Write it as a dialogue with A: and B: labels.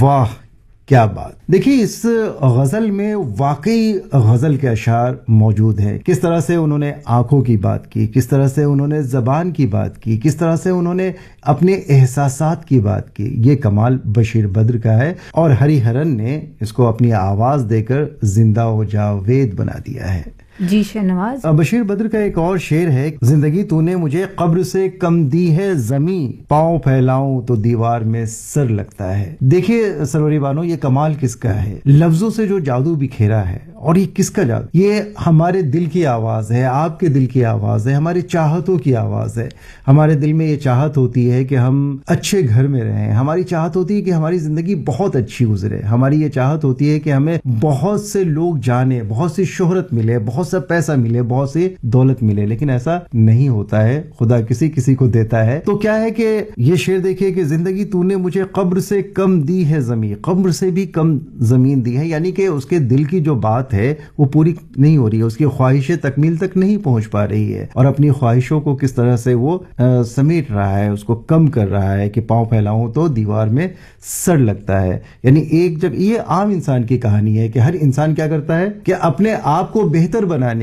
A: واہ کیا بات. دیکھیے اس غزل میں واقعی غزل کے اشعار موجود ہیں. کس طرح سے انہوں نے آنکھوں کی بات کی، کس طرح سے انہوں نے زبان کی بات کی، کس طرح سے انہوں نے اپنے احساسات کی بات کی. یہ کمال بشیر بدر کا ہے اور ہری ہرن نے اس کو اپنی آواز دے کر زندہ و جاوید بنا دیا ہے.
B: جی شہنواز.
A: بشیر بدر کا ایک اور شعر ہے، زندگی تو نے مجھے قبر سے کم دی ہے زمین، پاؤں پھیلاؤں تو دیوار میں سر لگتا ہے. دیکھیے سروری بانو، یہ کمال کس کا ہے؟ لفظوں سے جو جادو بکھیرا ہے. اور یہ کس کا جادو؟ یہ ہمارے دل کی آواز ہے، آپ کے دل کی آواز ہے، ہمارے چاہتوں کی آواز ہے. ہمارے دل میں یہ چاہت ہوتی ہے کہ ہم اچھے گھر میں رہیں، ہماری چاہت ہوتی ہے کہ ہماری زندگی بہت اچھی گزرے، ہماری یہ چاہت ہوتی ہے کہ ہمیں بہت سے لوگ جانے، بہت سی شہرت ملے، بہت سا پیسہ ملے، بہت سی دولت ملے. لیکن ایسا نہیں ہوتا ہے، خدا کسی کسی کو دیتا ہے. تو کیا ہے کہ یہ شعر دیکھیے کہ زندگی تو نے مجھے قبر سے کم دی ہے زمین، قبر سے بھی کم زمین دی ہے. یعنی کہ اس کے دل کی جو بات ہے وہ پوری نہیں ہو رہی ہے، اس کی خواہشیں تکمیل تک نہیں پہنچ پا رہی ہے، اور اپنی خواہشوں کو کس طرح سے وہ سمیٹ رہا ہے، اس کو کم کر رہا ہے کہ پاؤں پھیلاؤں تو دیوار میں سر لگتا ہے. یعنی ایک جب یہ عام انسان کی کہانی ہے کہ ہر انسان کیا کرتا ہے کہ اپنے آپ کو بہتر بنانے